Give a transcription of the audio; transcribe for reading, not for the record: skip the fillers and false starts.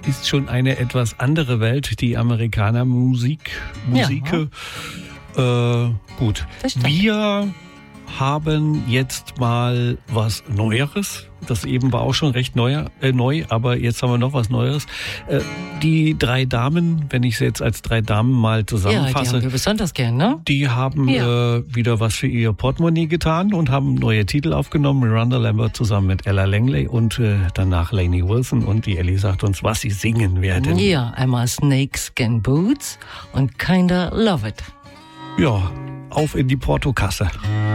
ist schon eine etwas andere Welt, die Amerikaner-Musik. Gut. Wir haben jetzt mal was Neueres. Das eben war auch schon recht neu, aber jetzt haben wir noch was Neueres. Die drei Damen, wenn ich sie jetzt als drei Damen mal zusammenfasse. Ja, die haben wir besonders gern, ne? Die haben wieder was für ihr Portemonnaie getan und haben neue Titel aufgenommen. Miranda Lambert zusammen mit Ella Langley und danach Lainey Wilson. Und die Ellie sagt uns, was sie singen werden. Ja, einmal Snakeskin Boots und Kinda Love It. Ja, auf in die Portokasse.